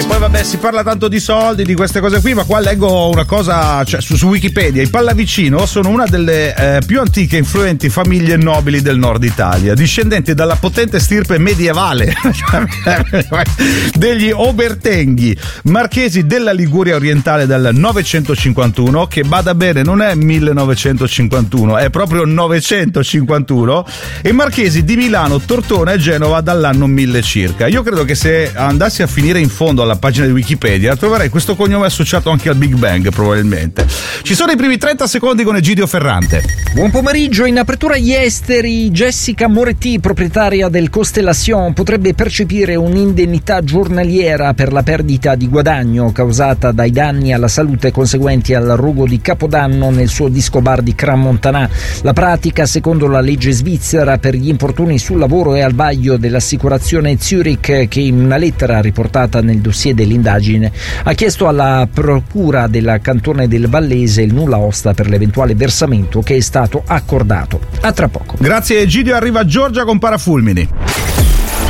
che poi vabbè si parla tanto di soldi, di queste cose qui, ma qua leggo una cosa, cioè, su Wikipedia. I Pallavicino sono una delle più antiche e influenti famiglie nobili del nord Italia, discendenti dalla potente stirpe medievale degli Obertenghi, marchesi della Liguria orientale del 951, che bada bene non è 1951, è proprio 951, e marchesi di Milano, Tortona e Genova dall'anno 1000 circa. Io credo che se andassi a finire in fondo alla pagina di Wikipedia troverei questo cognome associato anche al Big Bang, probabilmente. Ci sono i primi 30 secondi con Egidio Ferrante. Buon pomeriggio. In apertura agli esteri, Jessica Moretti, proprietaria del Constellation, potrebbe percepire un'indennità giornaliera per la perdita di guadagno causata dai danni alla salute conseguenti al rogo di Capodanno nel suo disco bar di Crans-Montana. La pratica, secondo la legge svizzera per gli infortuni sul lavoro, è al vaglio dell'assicurazione Zurich, che in una lettera riportata nel dossier dell'indagine ha chiesto alla procura del cantone del Vallese il nulla osta per l'eventuale versamento, che è stato accordato. A tra poco. Grazie Egidio, arriva Giorgia con Parafulmini.